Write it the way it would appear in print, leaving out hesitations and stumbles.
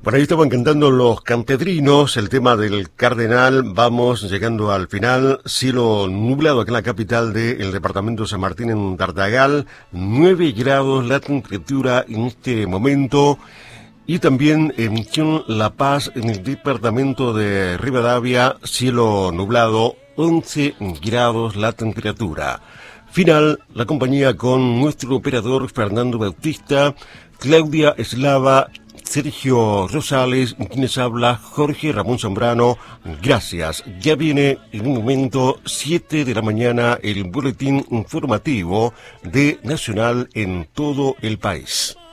Por ahí estaban cantando los campedrinos, el tema del Cardenal. Vamos llegando al final. Cielo nublado aquí en la capital del departamento de San Martín, en Tartagal. 9 grados la temperatura en este momento. Y también en La Paz, en el departamento de Rivadavia, cielo nublado, 11 grados la temperatura. Final, la compañía con nuestro operador Fernando Bautista, Claudia Eslava, Sergio Rosales, quienes habla Jorge Ramón Zambrano. Gracias. Ya viene en un momento 7 de la mañana el boletín informativo de Nacional en todo el país.